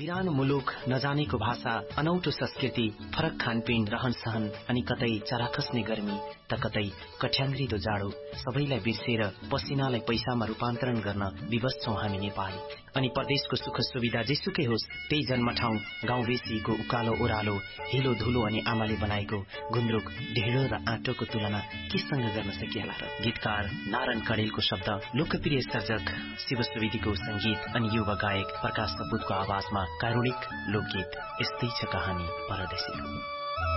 बिरानो मुलुक, नजानेको भाषा, अनौठो संस्कृति, फरक खानपिन, रहन सहन अनि कतै चराखस्ने गर्मी त कतै कठ्याङ्ग्रिदो जाडो सबैलाई बिर्सेर पसिनालाई पैसामा रूपान्तरण गर्न विवश छौं हामी नेपाली। अनि परदेशको सुख सुविधा जेसुकै होस्, त्यही जन्म ठाउँ गाउँ बेसीको उकालो ओह्रालो, हिलो धुलो अनि आमाले बनाएको गुन्द्रुक, ढेँडो र आँटोको तुलना केसँग गर्न सकिएला र? गीतकार नारायण कणेलको शब्द, लोकप्रिय सर्जक शिव सुवेदीको संगीत अनि युवा गायक प्रकाश सपुतको आवाजमा कारुणिक लोकगीत यस्तै छ कहानी परदेशीको।